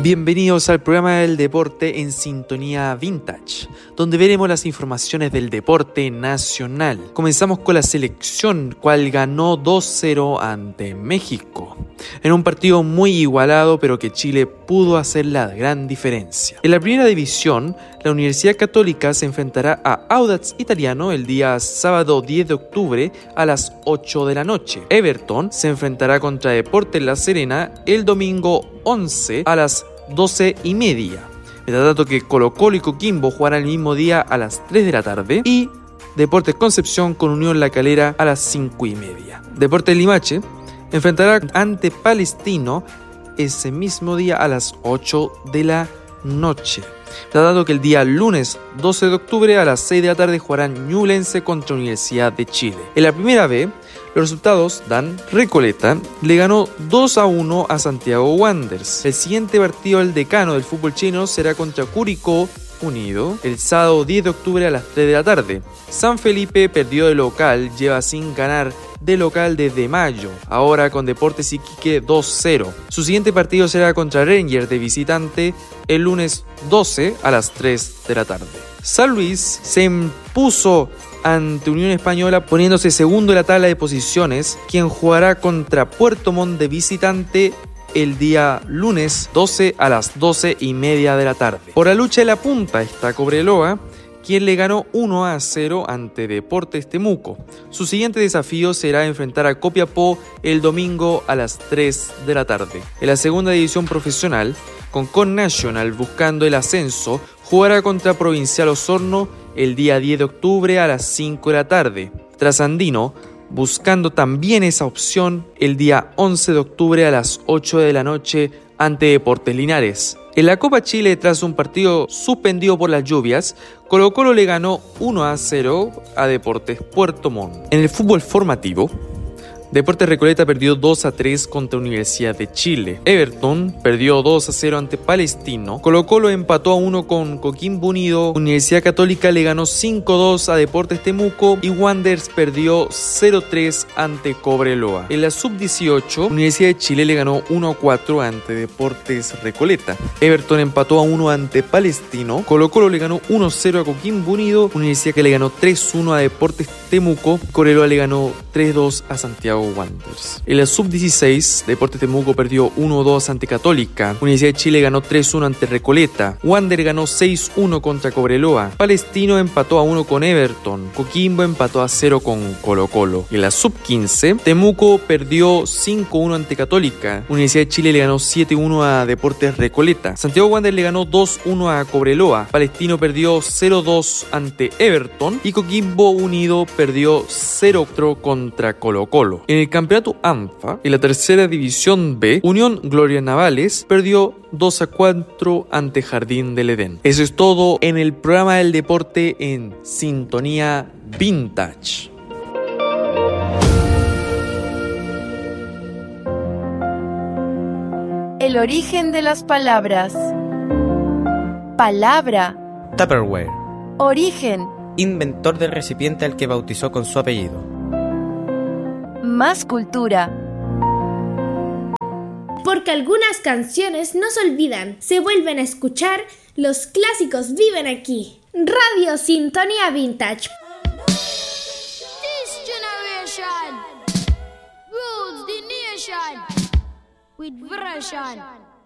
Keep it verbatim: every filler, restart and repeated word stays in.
Bienvenidos al programa del deporte en Sintonía Vintage, donde veremos las informaciones del deporte nacional. Comenzamos con la selección, cual ganó dos cero ante México, en un partido muy igualado, pero que Chile pudo hacer la gran diferencia. En la primera división, la Universidad Católica se enfrentará a Audax Italiano el día sábado diez de octubre a las ocho de la noche. Everton se enfrentará contra Deportes La Serena el domingo once a las doce y media. Mientras tanto que Colo Colo y Coquimbo jugarán el mismo día a las tres de la tarde y Deportes Concepción con Unión La Calera a las cinco y media. Deportes Limache enfrentará ante Palestino ese mismo día a las ocho de la noche. Dado que el día lunes doce de octubre a las seis de la tarde jugarán Ñublense contra Universidad de Chile. En la primera B, los resultados dan: Recoleta le ganó dos a uno a Santiago Wanderers. El siguiente partido del decano del fútbol chileno será contra Curicó Unido el sábado diez de octubre a las tres de la tarde. San Felipe perdió de local, lleva sin ganar de local desde mayo, ahora con Deportes Iquique dos cero. Su siguiente partido será contra Rangers de visitante el lunes doce a las tres de la tarde. San Luis se impuso ante Unión Española poniéndose segundo en la tabla de posiciones, quien jugará contra Puerto Montt de visitante el día lunes doce a las doce y media de la tarde. Por la lucha de la punta está Cobreloa, quien le ganó uno a cero ante Deportes Temuco. Su siguiente desafío será enfrentar a Copiapó el domingo a las tres de la tarde. En la segunda división profesional, Concón Nacional, buscando el ascenso, jugará contra Provincial Osorno el día diez de octubre a las cinco de la tarde. Trasandino, buscando también esa opción, el día once de octubre a las ocho de la noche ante Deportes Linares. En la Copa Chile, tras un partido suspendido por las lluvias, Colo Colo le ganó uno a cero a Deportes Puerto Montt. En el fútbol formativo, Deportes Recoleta perdió dos a tres contra Universidad de Chile. Everton perdió dos a cero ante Palestino. Colo Colo empató a uno con Coquimbo Unido. Universidad Católica le ganó cinco a dos a Deportes Temuco. Y Wanderers perdió cero a tres ante Cobreloa. En la sub dieciocho, Universidad de Chile le ganó uno a cuatro ante Deportes Recoleta. Everton empató a uno ante Palestino. Colo Colo le ganó uno a cero a Coquimbo Unido. Universidad que le ganó tres a uno a Deportes Temuco. Cobreloa le ganó tres a dos a Santiago Wanderers. En la sub dieciséis, Deportes Temuco perdió uno a dos ante Católica. Universidad de Chile ganó tres a uno ante Recoleta. Wander ganó seis a uno contra Cobreloa. Palestino empató a uno con Everton. Coquimbo empató a cero con Colo Colo. En la sub quince, Temuco perdió cinco a uno ante Católica. Universidad de Chile le ganó siete a uno a Deportes Recoleta. Santiago Wander le ganó dos a uno a Cobreloa. Palestino perdió cero a dos ante Everton. Y Coquimbo Unido perdió cero a cuatro contra Colo Colo. En el campeonato ANFA, en la tercera división B, Unión Gloria Navales perdió dos a cuatro ante Jardín del Edén. Eso es todo en el programa del deporte en Sintonía Vintage. El origen de las palabras. Palabra. Tupperware. Origen. Inventor del recipiente al que bautizó con su apellido. Más cultura. Porque algunas canciones no se olvidan, se vuelven a escuchar, los clásicos viven aquí. Radio Sintonía Vintage. This generation rules the nation with version.